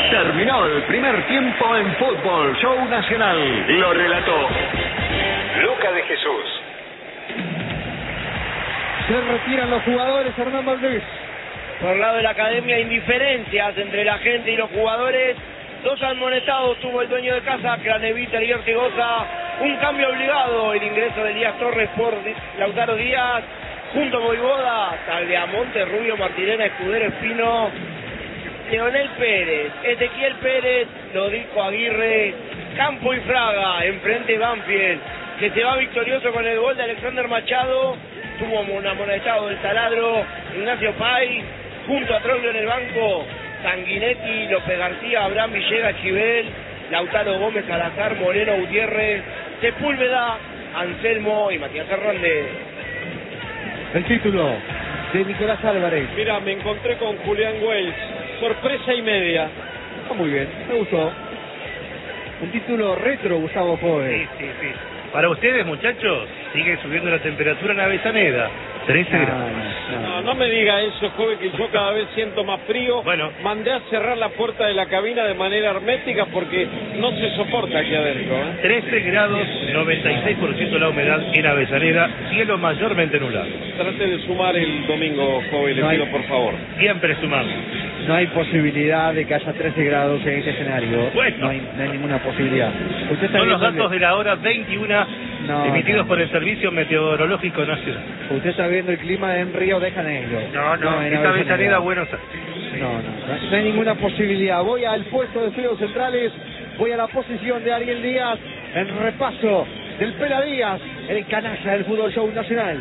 Terminó el primer tiempo en Fútbol Show Nacional. Lo relató Luca de Jesús. Se retiran los jugadores, Hernán Valdés. Por el lado de la academia, indiferencias entre la gente y los jugadores. 2 amonestados tuvo el dueño de casa, Craneviter y Ortigosa. Un cambio obligado, el ingreso de Díaz Torres por Lautaro Díaz. Junto a Voivoda, Tagliamonte, Rubio, Martirena, Escudero, Espino, Leonel Pérez, Ezequiel Pérez, Lodico Aguirre, Campo y Fraga. Enfrente Banfield, que se va victorioso con el gol de Alexander Machado. Tuvo un amonestado del Taladro, Ignacio Pay. Junto a Troglio en el banco, Sanguinetti, López García, Abraham Villegas, Chivel, Lautaro Gómez, Salazar, Moreno, Gutiérrez, Sepúlveda, Anselmo y Matías Hernández. El título de Nicolás Álvarez. Mira, me encontré con Julián Wells. Sorpresa y media. Está muy bien, me gustó. Un título retro, Gustavo Poe. Sí. Para ustedes, muchachos, sigue subiendo la temperatura en Avellaneda. 13 grados. No me diga eso, joven, que yo cada vez siento más frío. Bueno. Mandé a cerrar la puerta de la cabina de manera hermética porque no se soporta aquí adentro. 13 grados, 96% la humedad en Avellaneda, cielo mayormente nublado. Trate de sumar el domingo, joven, le pido por favor. Siempre sumamos. No hay posibilidad de que haya 13 grados en este escenario. Bueno. No hay ninguna posibilidad. Usted está Son los viendo datos de la hora 21 emitidos por el Servicio Meteorológico Nacional. Usted está viendo el clima en Río de Janeiro. No, en es Avellaneda, Buenos Aires. No hay ninguna posibilidad. Voy al puesto de estudios centrales, voy a la posición de Ariel Díaz, el repaso del Pela Díaz, el canalla del Fútbol Show Nacional.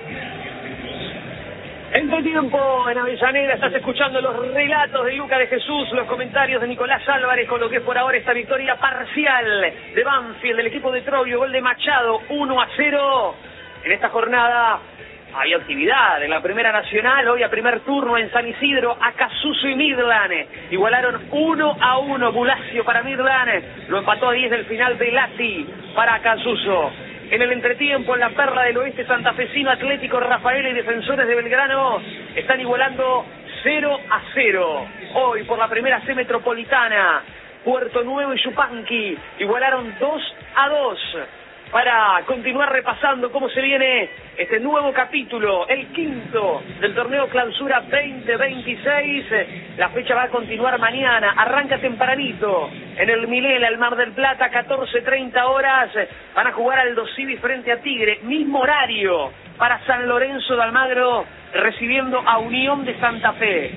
Entretiempo en Avellaneda, estás escuchando los relatos de Luca de Jesús, los comentarios de Nicolás Álvarez con lo que es por ahora esta victoria parcial de Banfield, del equipo de Troglio, gol de Machado, 1-0. En esta jornada había actividad en la Primera Nacional, hoy a primer turno en San Isidro, Acasuso y Midland igualaron 1-1, Bulacio para Midland, lo empató a 10 del final de Lati para Acasuso. En el entretiempo, en la perla del oeste santafesino, Atlético Rafaela y Defensores de Belgrano están igualando 0-0. Hoy, por la primera C metropolitana, Puerto Nuevo y Yupanqui igualaron 2-2. Para continuar repasando cómo se viene este nuevo capítulo, el quinto del torneo Clausura 2026. La fecha va a continuar mañana, arranca tempranito en el Milela, el Mar del Plata, 14:30 horas. Van a jugar Aldo Civi frente a Tigre, mismo horario para San Lorenzo de Almagro recibiendo a Unión de Santa Fe.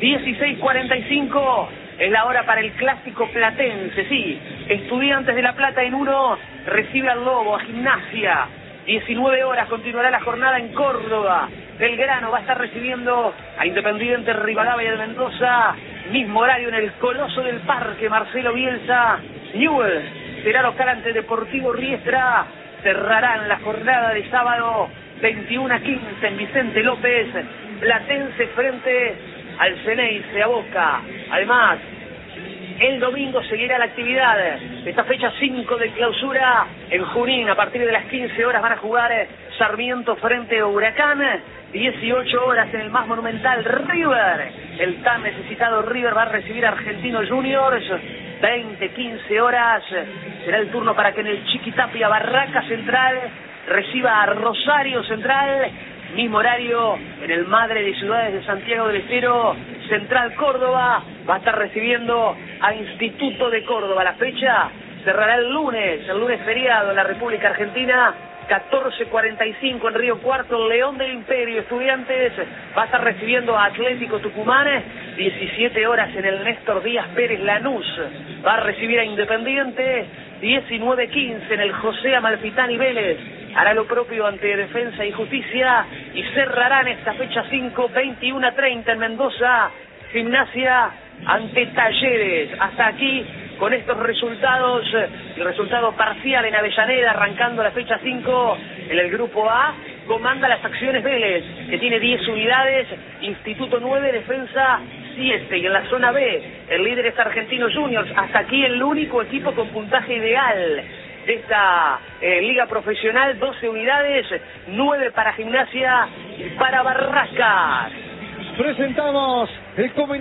16:45 es la hora para el clásico platense, sí. Estudiantes de La Plata en 1 recibe al Lobo, a Gimnasia. 19 horas continuará la jornada en Córdoba. Belgrano va a estar recibiendo a Independiente Rivadavia de Mendoza. Mismo horario en el Coloso del Parque, Marcelo Bielsa. Newell's será local ante Deportivo Riestra. Cerrarán la jornada de sábado 21:15 en Vicente López. Platense frente al Ceneice, a Boca. Además, el domingo seguirá la actividad. Esta fecha 5 de clausura en Junín. A partir de las 15 horas van a jugar Sarmiento frente a Huracán. 18 horas en el más monumental River. El tan necesitado River va a recibir a Argentinos Juniors. 20-15 horas será el turno para que en el Chiquitapia Barraca Central reciba a Rosario Central. Mismo horario en el Madre de Ciudades de Santiago del Estero. Central Córdoba va a estar recibiendo a Instituto de Córdoba. La fecha cerrará el lunes feriado en la República Argentina. 14:45 en Río Cuarto, León del Imperio Estudiantes va a estar recibiendo a Atlético Tucumán. 17 horas en el Néstor Díaz Pérez Lanús va a recibir a Independiente. 19:15 en el José Amalfitani Vélez hará lo propio ante Defensa y Justicia. Y cerrarán esta fecha 5, 21:30 en Mendoza, Gimnasia ante Talleres. Hasta aquí con estos resultados, el resultado parcial en Avellaneda, arrancando la fecha 5 en el grupo A. Comanda las acciones Vélez, que tiene 10 unidades, Instituto 9, Defensa 7, y en la zona B, el líder es Argentinos Juniors. Hasta aquí el único equipo con puntaje ideal de esta liga profesional, 12 unidades, 9 para Gimnasia y para Barracas. Presentamos el comentario.